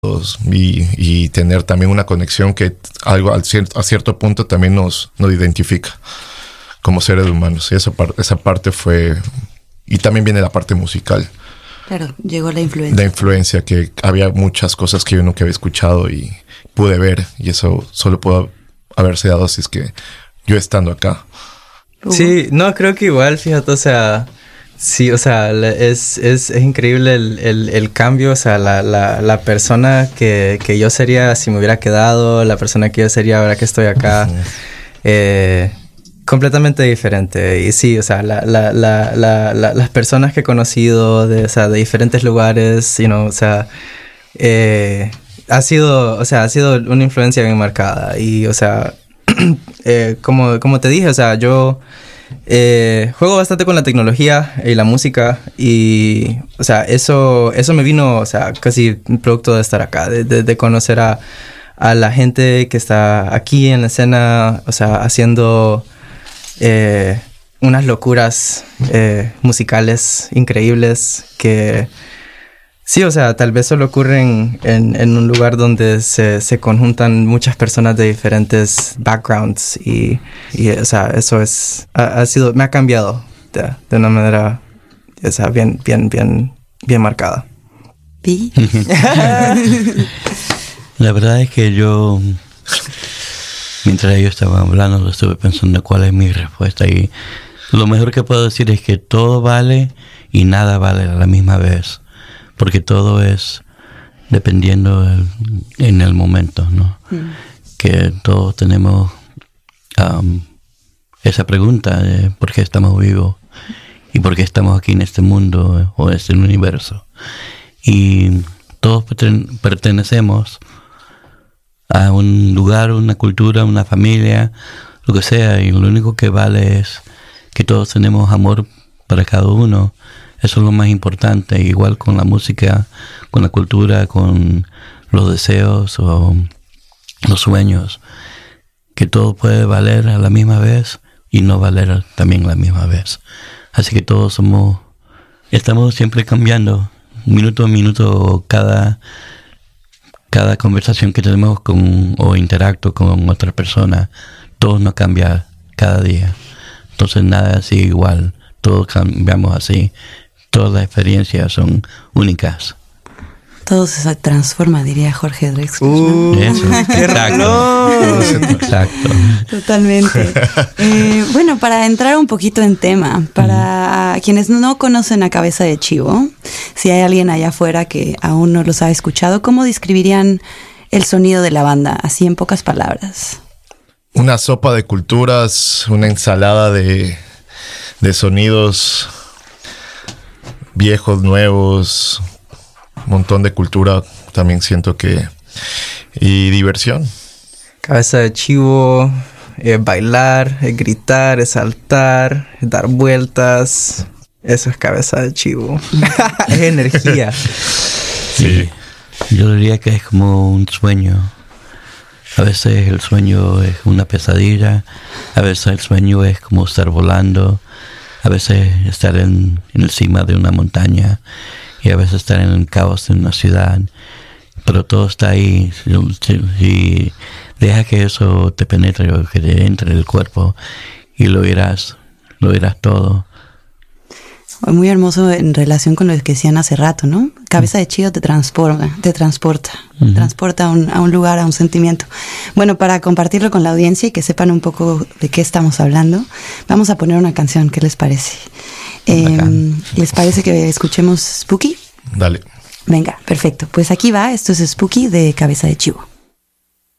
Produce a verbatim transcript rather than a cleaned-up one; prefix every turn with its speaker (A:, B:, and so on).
A: y, y tener también una conexión que algo al cierto, a cierto punto también nos, nos identifica como seres humanos. Y esa, par, esa parte fue... Y también viene la parte musical.
B: Claro, llegó la influencia.
A: La influencia, que había muchas cosas que yo nunca había escuchado y pude ver. Y eso solo pudo haberse dado si es que yo estando acá.
C: Uh-huh. Sí, no, creo que igual, fíjate, o sea... Sí, o sea, es, es, es increíble el, el, el cambio, o sea, la, la, la persona que, que yo sería si me hubiera quedado, la persona que yo sería ahora que estoy acá, uh-huh. eh, completamente diferente. Y sí, o sea, la, la, la, la, la, las personas que he conocido de, o sea, de diferentes lugares, you know, o sea, eh, ha sido, o sea, ha sido una influencia bien marcada. Y, o sea, eh, como, como te dije, o sea, yo... Eh, juego bastante con la tecnología y la música y, o sea, eso, eso me vino, o sea, casi un producto de estar acá, de, de, de conocer a, a la gente que está aquí en la escena, o sea, haciendo eh, unas locuras eh, musicales increíbles que... Sí, o sea, tal vez solo ocurren en, en un lugar donde se, se conjuntan muchas personas de diferentes backgrounds y, y o sea, eso es, ha, ha sido, me ha cambiado de, de una manera, o sea, bien, bien, bien, bien marcada.
B: ¿Pi?
D: La verdad es que yo, mientras ellos estaban hablando, estuve pensando cuál es mi respuesta y lo mejor que puedo decir es que todo vale y nada vale a la misma vez. Porque todo es dependiendo el, en el momento, ¿no? Mm. Que todos tenemos um, esa pregunta de por qué estamos vivos y por qué estamos aquí en este mundo o en este universo. Y todos perten- pertenecemos a un lugar, una cultura, una familia, lo que sea. Y lo único que vale es que todos tenemos amor para cada uno. Eso es lo más importante, igual con la música, con la cultura, con los deseos o los sueños, que todo puede valer a la misma vez y no valer también a la misma vez. Así que todos somos, estamos siempre cambiando, minuto a minuto, cada, cada conversación que tenemos con o interacto con otra persona, todo nos cambia cada día. Entonces nada sigue igual, todos cambiamos así. Todas las experiencias son únicas.
B: Todo se transforma, diría Jorge Drexler.
C: Uh,
D: Eso, exacto. Exacto.
B: Totalmente. Eh, bueno, para entrar un poquito en tema, para uh-huh. quienes no conocen a Cabeza de Chivo, si hay alguien allá afuera que aún no los ha escuchado, ¿cómo describirían el sonido de la banda, así en pocas palabras?
A: Una sopa de culturas, una ensalada de, de sonidos... viejos, nuevos, un montón de cultura también siento que... y diversión.
C: Cabeza de Chivo, eh, bailar, eh, gritar, eh, saltar, eh, dar vueltas. Eso es Cabeza de Chivo. Es energía.
D: Sí. Yo diría que es como un sueño. A veces el sueño es una pesadilla, a veces el sueño es como estar volando. A veces estar en, en encima de una montaña y a veces estar en el caos de una ciudad. Pero todo está ahí. Y deja que eso te penetre o que te entre en el cuerpo y lo irás, lo irás todo.
B: Muy hermoso en relación con lo que decían hace rato, ¿no? Cabeza de Chivo te transforma, te transporta, uh-huh. transporta a un, a un lugar, a un sentimiento. Bueno, para compartirlo con la audiencia y que sepan un poco de qué estamos hablando, vamos a poner una canción. ¿Qué les parece? Eh, ¿Les parece que escuchemos Spooky?
A: Dale.
B: Venga, perfecto. Pues aquí va. Esto es Spooky de Cabeza de Chivo.